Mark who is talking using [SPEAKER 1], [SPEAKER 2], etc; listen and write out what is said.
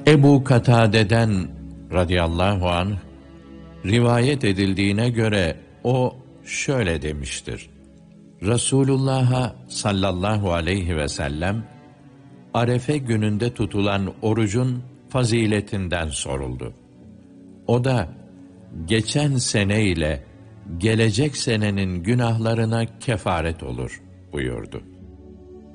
[SPEAKER 1] Ebu Katade'den radıyallahu anh rivayet edildiğine göre o şöyle demiştir: Resulullah'a sallallahu aleyhi ve sellem Arefe gününde tutulan orucun faziletinden soruldu. O da geçen sene ile gelecek senenin günahlarına kefaret olur buyurdu.